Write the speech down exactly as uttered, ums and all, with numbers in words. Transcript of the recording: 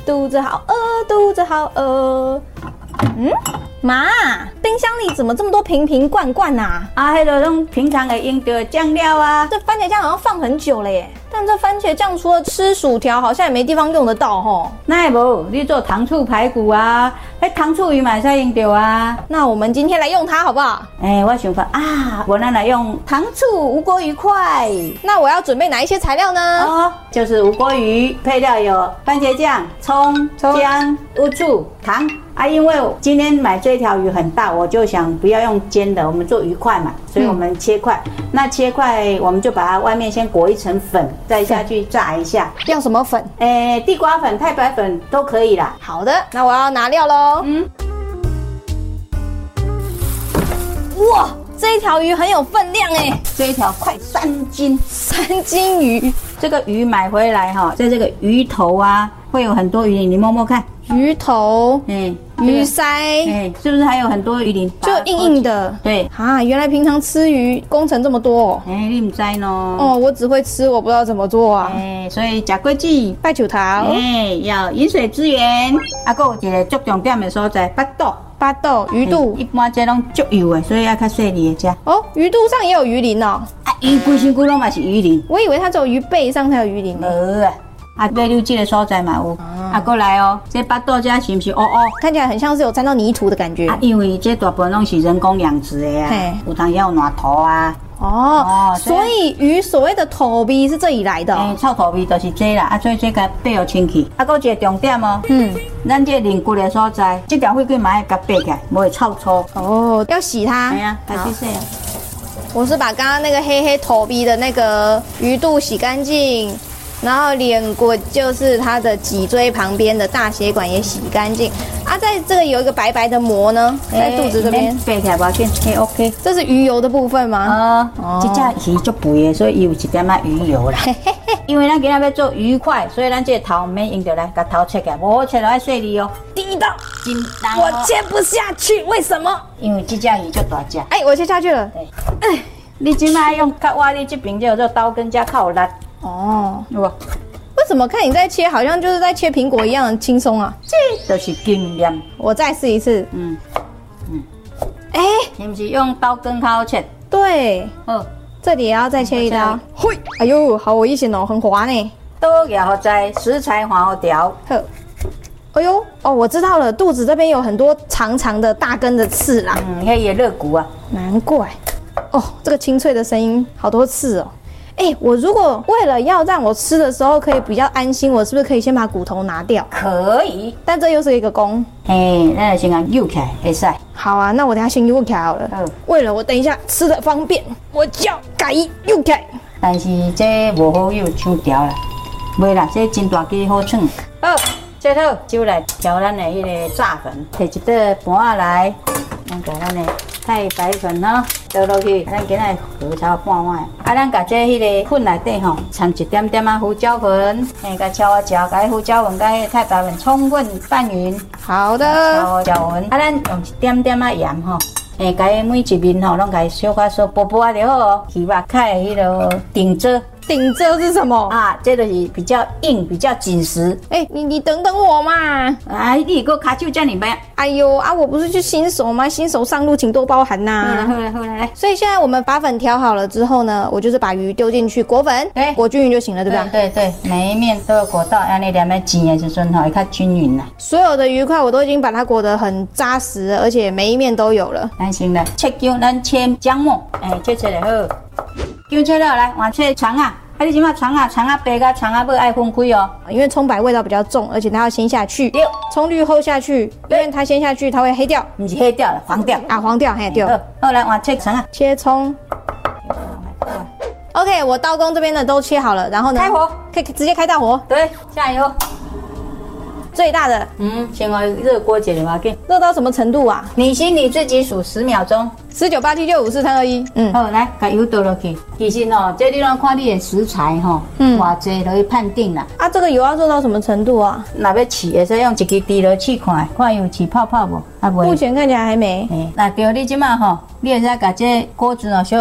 肚子好饿，肚子好饿。嗯，妈，冰箱里怎么这么多瓶瓶罐罐啊？ 啊，迄个拢平常会用到的酱料啊。 这番茄酱好像放很久了耶，但这番茄酱除了吃薯条，好像也没地方用得到吼。 那也无，你做糖醋排骨啊，迄糖醋鱼嘛会使用到啊。 那我们今天来用它好不好？ 哎、欸，我想法啊，我咱来用糖醋无锅鱼块。 那我要准备哪一些材料呢？ 哦，就是无锅鱼，配料有番茄酱、葱、姜、乌醋、糖。啊，因为今天买这条鱼很大，我就想不要用煎的，我们做鱼块嘛，所以我们切块。嗯、那切块，我们就把它外面先裹一层粉，再下去炸一下。 要什么粉？ 诶、欸，地瓜粉、太白粉都可以啦。 好的，那我要拿料喽。嗯。哇，这一条鱼很有分量哎， 这一条快三斤， 三斤鱼。 这个鱼买回来哈，在这个鱼头啊，会有很多鱼鳞，你摸摸看。 鱼头， 哎、 欸，鱼鳃， 哎、欸，是不是还有很多鱼鳞？ 就硬硬的。 对啊，原来平常吃鱼工程这么多哦。 哎、欸，你唔知喏。 哦，我只会吃，我不知道怎么做啊。 哎、欸，所以吃规矩， 拜球桃。哎、 欸，要饮水思源。啊，还有一个足重点的所在，巴肚。 巴肚鱼肚、 欸，一般这拢足油的，所以要较细腻的吃。 哦，鱼肚上也有鱼鳞哦。 啊，鱼规身躯拢嘛是鱼鳞。 我以为它只有鱼背上才有鱼鳞。 无啊。啊，尾溜这个所在嘛有，啊，啊过来哦，这巴肚这是不是哦哦？ 看起来很像是有沾到泥土的感觉。 啊，因为这大部分拢是人工养殖的啊，有当也有烂头啊。 哦，哦所以鱼所谓的头皮是这里来的、哦。 诶、欸，臭头皮就是这啦，啊，所以这个背互清气。啊，搁一个重点哦，嗯，咱这鳞骨的所在，这条血管嘛要甲掰开，不会臭粗。 哦，要洗它。 哎呀，开始洗啊。 我是把刚刚那个黑黑头皮的那个鱼肚洗干净。然后脸骨就是它的脊椎旁边的大血管也洗干净啊，在这个有一个白白的膜呢，在肚子这边背起来不要紧，嘿 OK。 这是鱼油的部分吗？ 哦，这只鱼足肥的，所以有一点仔鱼油啦。因为咱今仔要做鱼块，所以咱这个头唔免用着来，把头切开，无切落要细粒哦。 第一刀， 真难、 我切不下去，为什么？ 因为这只鱼足大只。 哎，我切下去了。 对，哎，你今仔用较挖你这边就有做刀根加较有力。哦，有无？ 为什么看你在切，好像就是在切苹果一样轻松啊？ 这就是经验。 我再试一次。嗯嗯，哎、欸， 是不是用刀根较好切？ 对。哦，这里也要再切一刀。嘿，哎呦，好危险哦，很滑呢。 刀也好在，食材还好调。 呵。哎呦，哦，我知道了，肚子这边有很多长长的大根的刺啦。 嗯，那也肋骨啊。 难怪。哦，这个清脆的声音，好多刺哦。哎、欸，我如果为了要让我吃的时候可以比较安心，我是不是可以先把骨头拿掉？ 可以， 但这又是一个工。 哎、欸，那先给揪起来，会使。 好啊，那我等下先揪起来好了。嗯。为了我等一下吃的方便，我就要改揪起来。 但是这无好揪揪条啦，袂啦，这真大支好创。好，这套就来调咱的迄个炸粉，摕一块盘仔来，咱把咱的太白粉吼倒落去，咱今仔和炒半碗。啊，咱把这迄个粉内底吼掺一点点啊胡椒粉，嘿，甲敲啊敲，甲胡椒粉甲迄太白粉充分拌匀。 好的。 胡椒粉，啊，咱用一点点啊盐吼，嘿，甲伊每一面吼拢甲伊小可小薄薄啊就好哦。鱼肉开迄个顶遮。 顶遮是什么啊？这就是比较硬、比较紧实。 哎、欸，你你等等我嘛！ 哎，你给我卡手叫你呗。 哎呦啊，我不是去新手吗？新手上路请多包涵呐。 好了好了好了，来。 所以现在我们把粉调好了之后呢，我就是把鱼丢进去裹粉，对，裹均匀就行了，对吧？ 对对对，每一面都有裹到，让你两面煎的时阵吼会较均匀啦。 所有的鱼块我都已经把它裹得很扎实了，而且每一面都有了。 咱先来切姜，咱切姜末，哎，切切就好。姜切了，来换切肠啊。啊，你即马肠啊，肠啊白甲肠啊尾爱分开哦， 因为葱白味道比较重，而且它要先下去。 对， 葱绿后下去，因为它先下去，它会黑掉。 不是黑掉了，黄掉啊，黄掉，嘿，对。 好，好来换切肠啊， 切葱。OK， 我刀工这边的都切好了，然后呢？ 开火， 可以直接开大火。 对，下油。 最大的， 嗯，先来热锅解要紧。 热到什么程度啊？ 你心里自己数十秒钟。 十九八七六五四三二一，嗯， 好，来，把油倒落去。其实哦，这你拢看你的食材吼，嗯，偌济可以判定啦。 啊，这个油要热到什么程度啊？ 若要试，会使用一支滴落试看，看有起泡泡无？啊， 目前看起来还没。 诶，那对，你即马吼，你会使把这锅子哦小。